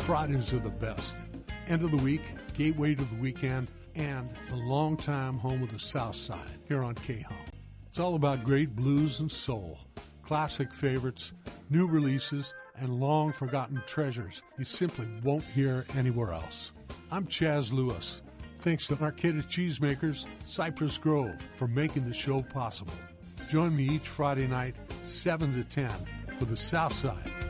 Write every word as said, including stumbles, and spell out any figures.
Fridays are the best. End of the week, gateway to the weekend, and the longtime home of the South Side here on K H O M. It's all about great blues and soul, classic favorites, new releases, and long-forgotten treasures you simply won't hear anywhere else. I'm Chaz Lewis. Thanks to Arcata Cheesemakers, Cypress Grove, for making the show possible. Join me each Friday night, seven to ten, for the South Side